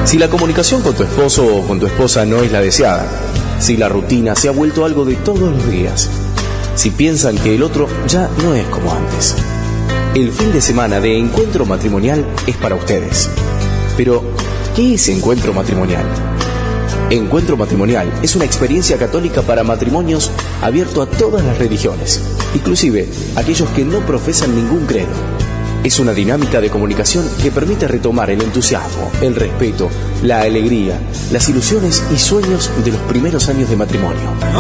Si la comunicación con tu esposo o con tu esposa no es la deseada, si la rutina se ha vuelto algo de todos los días, si piensan que el otro ya no es como antes, el fin de semana de Encuentro Matrimonial es para ustedes. Pero, ¿qué es Encuentro Matrimonial? Encuentro Matrimonial es una experiencia católica para matrimonios abierto a todas las religiones, inclusive aquellos que no profesan ningún credo. Es una dinámica de comunicación que permite retomar el entusiasmo, el respeto, la alegría, las ilusiones y sueños de los primeros años de matrimonio.